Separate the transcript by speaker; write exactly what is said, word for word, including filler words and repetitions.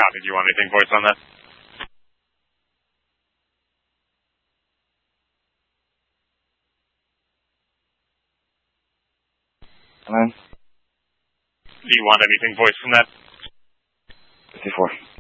Speaker 1: Copy. Do you want anything voice on that?
Speaker 2: Hello?
Speaker 1: Do you want anything voice from that?
Speaker 2: fifty-four.